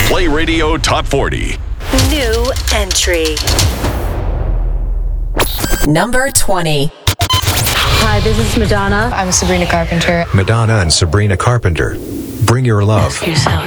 Play Radio Top 40. New entry. Number 20. Hi, this is Madonna. I'm Sabrina Carpenter. Madonna and Sabrina Carpenter. Bring Your Love. Ask yourself